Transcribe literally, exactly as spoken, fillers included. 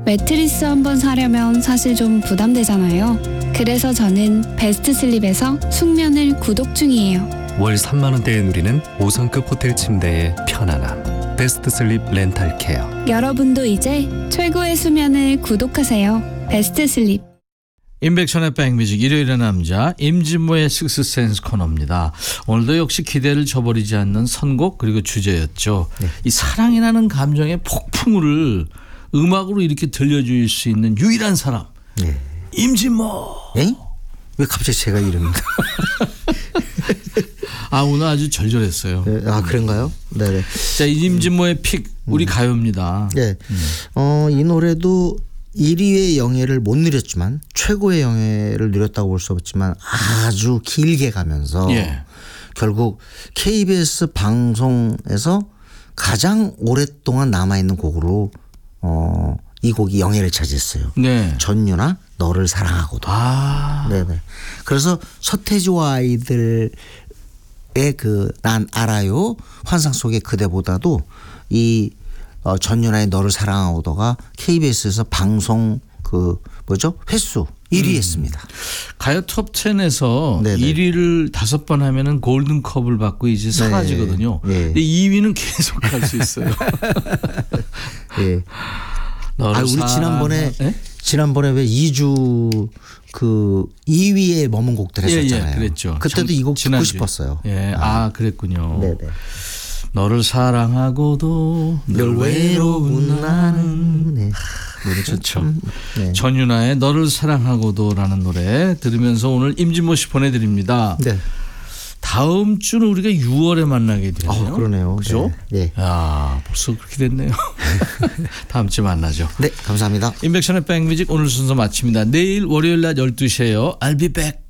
매트리스 한번 사려면 사실 좀 부담되잖아요. 그래서 저는 베스트 슬립에서 숙면을 구독 중이에요. 월 삼만 원대에 누리는 오 성급 호텔 침대의 편안함. 베스트 슬립 렌탈 케어. 여러분도 이제 최고의 수면을 구독하세요. 베스트 슬립. 임백천의 백뮤직 일요일의 남자 임진모의 식스센스 코너입니다. 오늘도 역시 기대를 저버리지 않는 선곡 그리고 주제였죠. 네. 이 사랑이라는 감정의 폭풍우를 음악으로 이렇게 들려줄 수 있는 유일한 사람. 네. 임진모. 에이? 왜 갑자기 제가 이름입니다. 아 오늘 아주 절절했어요. 네, 아 그런가요? 네네. 자 임진모의 픽 우리 음. 가요입니다. 네. 음. 어, 이 노래도 일 위의 영예를 못 누렸지만 최고의 영예를 누렸다고 볼 수 없지만 아주 길게 가면서 예. 결국 케이비에스 방송에서 가장 오랫동안 남아있는 곡으로 어, 이 곡이 영예를 차지했어요. 네. 전유나 너를 사랑하고도. 아. 네네. 그래서 서태지와 아이들의 그 난 알아요 환상 속의 그대보다도 이 어, 전윤아의 너를 사랑하고도가 케이비에스에서 방송 그 뭐죠 횟수 일 위 음. 했습니다. 가요 톱 텐에서 네네. 일 위를 다섯 번 하면은 골든컵을 받고 이제 사라지거든요. 네. 네. 근데 이 위는 계속 갈 수 있어요. 네. 아 우리 사랑... 지난번에 네? 지난번에 왜 이 주 그 이 위에 머문 곡들 했었잖아요. 예, 예, 그랬죠. 그때도 이 곡 듣고 싶었어요. 예, 아, 아 그랬군요. 네네. 너를 사랑하고도 늘 외로운 나는. 네. 노래 좋죠. 네. 전윤아의 너를 사랑하고도라는 노래 들으면서 오늘 임진모 씨 보내드립니다. 네. 다음 주는 우리가 유월에 만나게 되네요. 아, 그러네요. 그죠? 네. 네. 야, 벌써 그렇게 됐네요. 다음 주에 만나죠. 네, 감사합니다. 임백천의 백뮤직 오늘 순서 마칩니다. 내일 월요일 낮 열두 시에요. I'll be back.